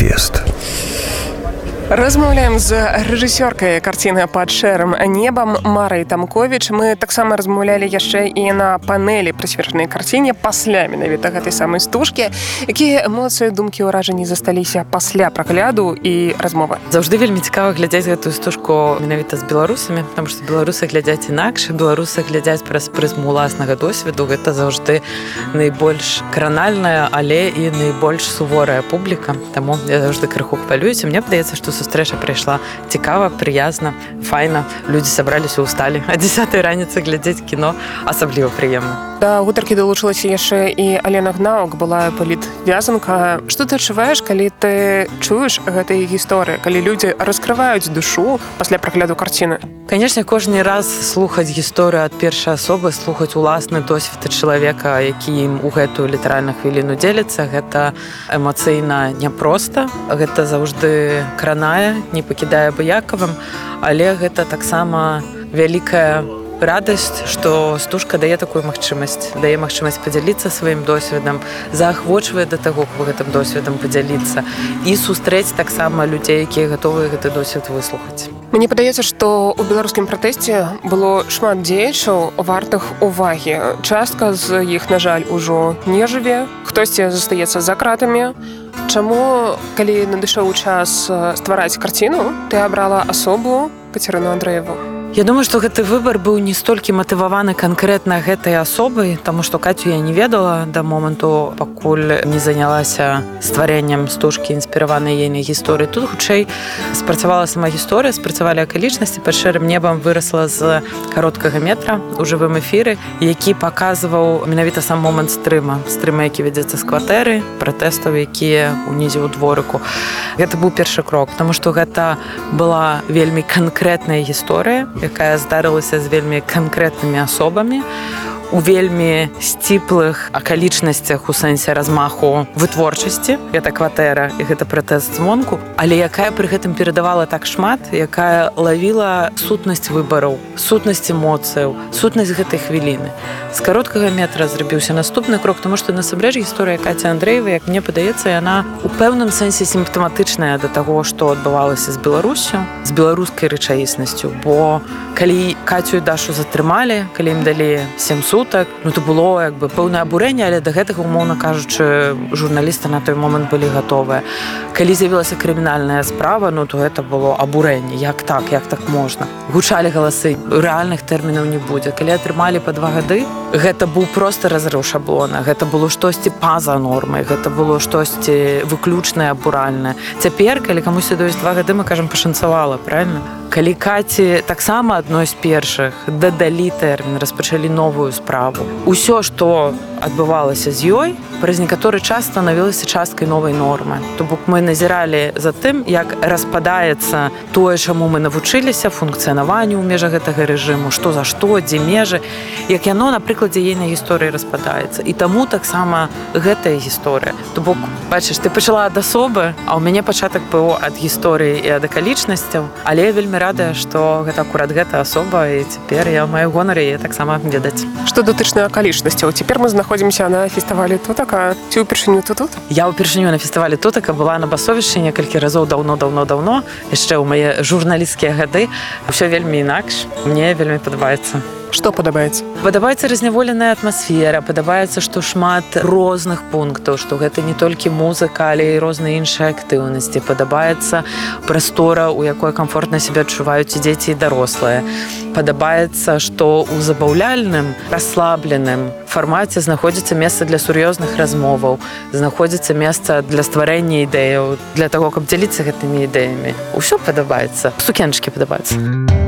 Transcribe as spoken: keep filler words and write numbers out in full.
Маніфест. Размаўляем з рэжысёркай карціны «Пад шэрым небам» Марай Тамковіч. Мы таксама размаўлялі яшчэ і на панэлі, прысвечанай карціне пасля менавіта гэтай самай стужкі. Якія эмоцыі, думкі, ўражанні засталіся пасля прагляду і размовы? Заўжды вельмі цікава глядзець гэтую стужку менавіта з беларусамі, таму што беларусы глядзяць інакш, беларусы глядзяць праз прызму ўласнага досведу. Гэта заўжды найбольш кранальная, але і найбольш суворая публіка. Таму я заўжды крыху хвалююся. Мне падаецца, што сустрэча прайшла цікава, прыязна, файна. Людзі сабраліся, усталі а дзесятай раніцы глядзець кіно, асабліва прыемна. Да гутаркі далучылася яшчэ і Алена Гнаук, былая палітвязанка. Што ты адчуваеш, калі ты чуеш гэтыя гісторыі, калі людзі раскрываюць душу пасля прагляду карціны? Канешне, кожны раз слухаць гісторыю ад першай асобы, слухаць уласны досвед чалавека, які ім у гэтую літаральную хвіліну дзеліцца, гэта эмацыйна няпроста, гэта заўжды кранае, не пакідае абыякавым, але гэта таксама вялікая радасць, што стужка дае такую магчымасць, дае магчымасць падзяліцца сваім досведам, заахвочвае да таго, каб гэтым досведам падзяліцца і сустрэць таксама людзей, якія гатовыя гэты досвед выслухаць. Мне падаецца, што ў беларускім пратэсце было шмат дзеячаў вартых увагі. Частка з іх, на жаль, ужо не жыве, хтосьці застаецца за кратамі. Чаму, калі надышоў час ствараць карціну, ты абрала асобу Кацярыну Андрэеву? Я думаю, што гэты выбар быў не столькі матываваны канкрэтна гэтай асобай, таму што Кацю я не ведала да моманту, пакуль не занялася стварэннем стужкі, інспіраванай ейнай гісторыі. Тут, хутчэй, спрацавала сама гісторыя, спрацавалі акалічнасці. «Пад шэрым небам» вырасла з кароткага метра ў жывым эфіры, які паказваў менавіта сам момант стрыма. Стрыма, які вядзецца з кватэры, пратэстаў, якія ўнізе ў дворыку. Гэта быў першы крок, таму што гэта была вельмі канкрэтная гісторыя, якая здарылася з вельмі канкрэтнымі асобамі, у вельмі сціплых акалічнасцях у сэнсе размаху вытворчасці. Гэта кватэра і гэта пратэст звонку, але якая пры гэтым перадавала так шмат, якая лавіла сутнасць выбараў, сутнасць эмоцыяў, сутнасць гэтай хвіліны. З кароткага метра зрабіўся наступны крок, таму што насамрэч гісторыя Каці Андрэевай, як мне падаецца, яна у пэўным сэнсе сімптаматычная да таго, што адбывалася з Беларусю, з беларускай рэчаіснасцю. Бо калі Кацю і Дашу затрымалі, калі ім далі сем сутак, ну то было як бы пэўнае абурэнне, але да гэтага, умоўна кажучы, журналісты на той момант былі гатовыя. Калі з'явілася крымінальная справа, ну то гэта было абурэнне. Як так, як так можна? Гучалі галасы, рэальных тэрмінаў не будзе. Калі атрымалі па два гады, гэта быў проста разрыў шаблона, гэта было штосьці па-за нормай, гэта было штосьці выключнае, абуральнае. Цяпер, калі камусь даюць два гады, мы кажам, пашанцавала, правильно? Калі Каці таксама адной з першых дадалі тэрмін, распачалі новую справу. Усё, што адбывалася з ёй, праз некаторы час станавілася часткай новай нормы. То бок мы назіралі за тым, як распадаецца тое, чаму мы навучыліся, функцыянаванню ў межах гэтага рэжыму, што за што, дзе межы, як яно на прыкладзе ейнай гісторыі распадаецца. І таму таксама гэтая гісторыя. То бок, бачыш, ты пачала ад асобы, а ў мяне пачатак быў ад гісторыі і ад акалічнасцяў, але я вельмі радая, што гэта акурат гэта асоба, і цяпер я маю гонар яе таксама ведаць. Што датычна акалічнасцяў, цяпер мы знаходзімся на фестывалі Тутака. Ці ўпершыню ты тут? Я ўпершыню на фестывалі Тутака была на басовішчы некалькі разоў даўно-даўно-даўно, яшчэ ў мае журналісцкія гады. Усё вельмі інакш. Мне вельмі падабаецца. Што падабаецца? Падабаецца разняволеная атмасфера, падабаецца, што шмат розных пунктаў, што гэта не толькі музыка, але і розныя іншыя актыўнасці. Падабаецца прастора, у якой камфортна сябе адчуваюць і дзеці, і дарослыя. Падабаецца, што ў забаўляльным, расслабленым фармаце знаходзіцца месца для сур'ёзных размоваў, знаходзіцца месца для стварэння ідэяў, для таго, каб дзяліцца гэтымі ідэямі. Усё падабаецца. Сукенчыкі падабаюцца.